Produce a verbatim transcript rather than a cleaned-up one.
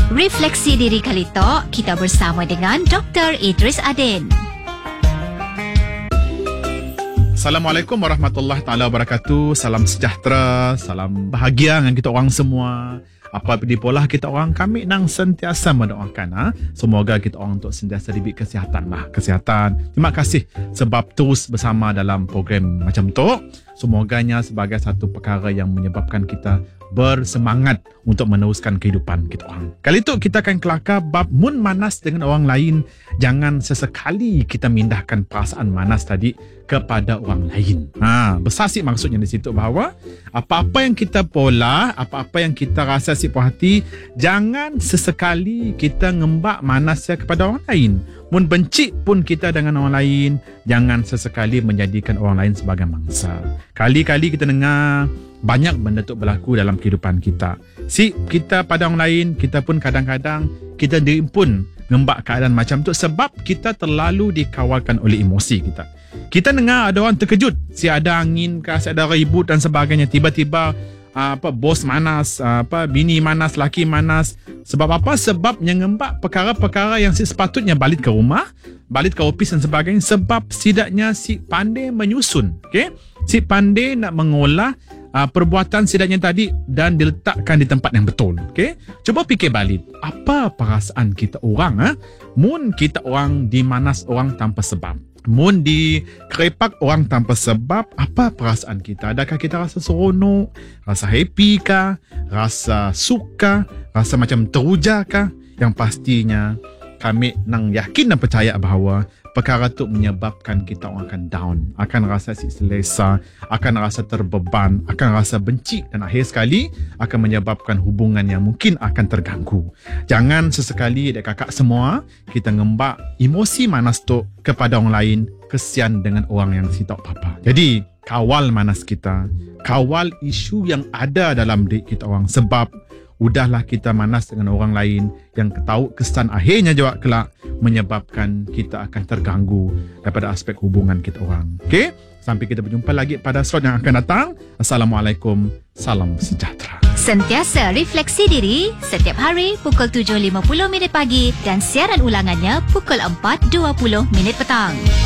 Refleksi Diri kali tok, kita bersama dengan Doktor Idris Adin. Assalamualaikum warahmatullahi taala wabarakatuh. Salam sejahtera, salam bahagia dengan kita orang semua. Apa di pola kita orang, kami nang sentiasa mendoakan ha? Semoga kita orang untuk sentiasa diberi kesihatan lah. Kesihatan. Terima kasih sebab terus bersama dalam program macam tu. Semoganya sebagai satu perkara yang menyebabkan kita bersemangat untuk meneruskan kehidupan kita orang. Kali itu kita akan kelakar bab mun manas dengan orang lain. Jangan sesekali kita mindahkan perasaan manas tadi kepada orang lain. Ha, besar sih maksudnya di situ bahawa apa-apa yang kita pola, apa-apa yang kita rasa si puas hati, jangan sesekali kita ngembak manasnya kepada orang lain. Mun benci pun kita dengan orang lain, jangan sesekali menjadikan orang lain sebagai mangsa. Kali-kali kita dengar banyak benda tu berlaku dalam kehidupan kita. Si kita pada orang lain, kita pun kadang-kadang kita diri pun ngembak keadaan macam tu sebab kita terlalu dikawalkan oleh emosi kita. Kita dengar ada orang terkejut, si ada angin ke, si ada ribut dan sebagainya, tiba-tiba apa bos manas, apa bini manas, laki manas. Sebab apa? Sebab ngembak perkara-perkara yang si sepatutnya balik ke rumah, balik ke ofis dan sebagainya, sebab setidaknya si pandai menyusun, okey? Si pandai nak mengolah uh, perbuatan setidaknya tadi dan diletakkan di tempat yang betul, okey? Cuba fikir balik, apa perasaan kita orang ah? Mun kita orang dimanas orang tanpa sebab, mun dikerepak orang tanpa sebab, apa perasaan kita? Adakah kita rasa seronok, rasa happy kah, rasa suka, rasa macam teruja kah? Yang pastinya kami nang yakin dan percaya bahawa perkara itu menyebabkan kita orang akan down, akan rasa si selesa, akan rasa terbeban, akan rasa benci dan akhir sekali akan menyebabkan hubungan yang mungkin akan terganggu. Jangan sesekali dek kakak semua kita ngembak emosi manas tu kepada orang lain, kesian dengan orang yang si tak apa-apa. Jadi kawal manas kita, kawal isu yang ada dalam diri kita orang, sebab udahlah kita manas dengan orang lain yang tahu kesan akhirnya juga kelak menyebabkan kita akan terganggu daripada aspek hubungan kita orang. Okey? Sampai kita berjumpa lagi pada slot yang akan datang. Assalamualaikum. Salam sejahtera. Sentiasa refleksi diri setiap hari pukul tujuh lima puluh minit pagi dan siaran ulangannya pukul empat dua puluh minit petang.